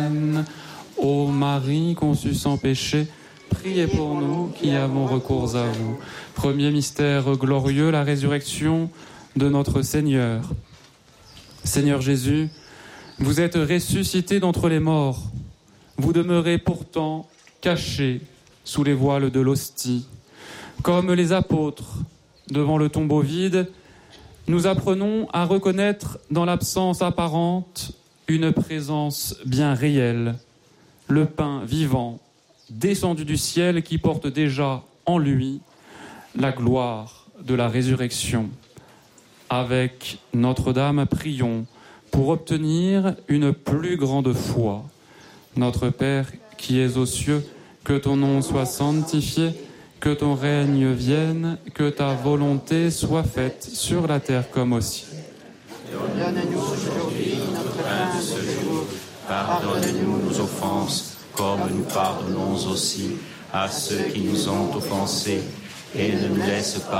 Ô Marie conçue sans péché, priez pour nous qui avons recours à vous. Premier mystère glorieux, la résurrection de notre Seigneur. Seigneur Jésus, vous êtes ressuscité d'entre les morts. Vous demeurez pourtant caché sous les voiles de l'hostie. Comme les apôtres, devant le tombeau vide, nous apprenons à reconnaître dans l'absence apparente une présence bien réelle, le pain vivant, descendu du ciel qui porte déjà en lui la gloire de la résurrection. Avec Notre-Dame, prions pour obtenir une plus grande foi. Notre Père qui es aux cieux, que ton nom soit sanctifié, que ton règne vienne, que ta volonté soit faite sur la terre comme au ciel. Donne-nous aujourd'hui notre pain de ce jour. Pardonne-nous nos offenses, comme nous pardonnons aussi à ceux qui nous ont offensés. Et ne nous laisse pas